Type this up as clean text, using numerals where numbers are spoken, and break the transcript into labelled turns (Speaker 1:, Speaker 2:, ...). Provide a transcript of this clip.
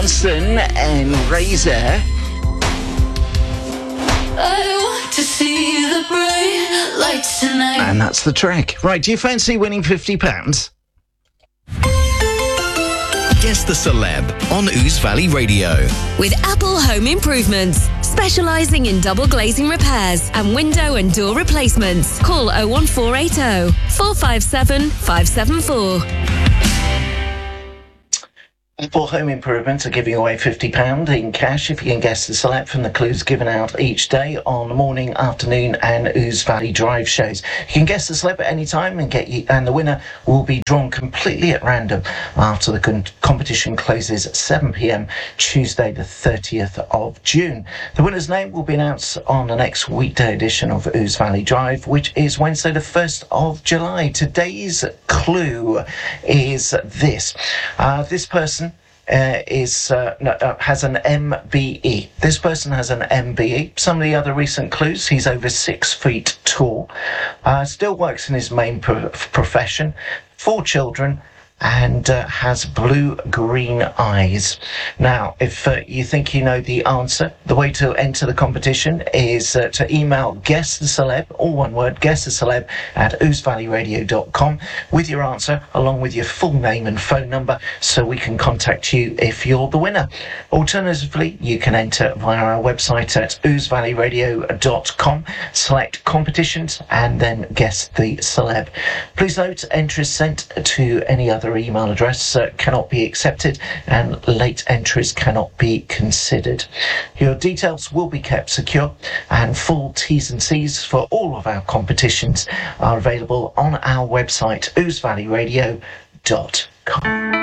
Speaker 1: Johnson and Razor.
Speaker 2: I want to see the bright lights tonight.
Speaker 1: And that's the track. Right, do you fancy winning £50?
Speaker 3: Guess the Celeb on Ouse Valley Radio.
Speaker 4: With Apple Home Improvements, specialising in double glazing repairs and window and door replacements. Call 01480 457 574.
Speaker 1: Apple Home Improvements are giving away £50 in cash if you can guess the celeb from the clues given out each day on the morning, afternoon and Ouse Valley Drive shows. You can guess the celeb at any time and the winner will be drawn completely at random after the competition closes at 7 p.m. Tuesday the 30th of June. The winner's name will be announced on the next weekday edition of Ouse Valley Drive, which is Wednesday the 1st of July. Today's clue is this. This person has an MBE. This person has an MBE. Some of the other recent clues: he's over 6 feet tall, still works in his main profession, 4 children, and has blue-green eyes. Now, if you think you know the answer, the way to enter the competition is to email Guess the Celeb, all one word, Guess the Celeb, at ousevalleyradio.com with your answer, along with your full name and phone number, so we can contact you if you're the winner. Alternatively, you can enter via our website at ousevalleyradio.com, select competitions, and then Guess the Celeb. Please note, entries sent to any other email address cannot be accepted, and late entries cannot be considered. Your details will be kept secure, and full T's and C's for all of our competitions are available on our website, ousevalleyradio.com.